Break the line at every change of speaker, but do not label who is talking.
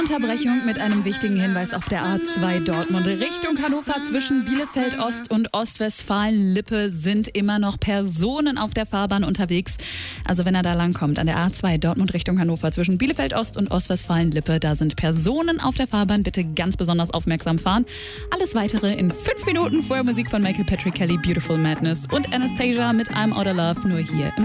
Unterbrechung mit einem wichtigen Hinweis auf der A2 Dortmund Richtung Hannover. Zwischen Bielefeld Ost und Ostwestfalen-Lippe sind immer noch Personen auf der Fahrbahn unterwegs. Also wenn er da langkommt, an der A2 Dortmund Richtung Hannover, zwischen Bielefeld Ost und Ostwestfalen-Lippe, da sind Personen auf der Fahrbahn. Bitte ganz besonders aufmerksam fahren. Alles Weitere in 5 Minuten. Vorher Musik von Michael Patrick Kelly, Beautiful Madness und Anastasia mit I'm Outta Love, nur hier im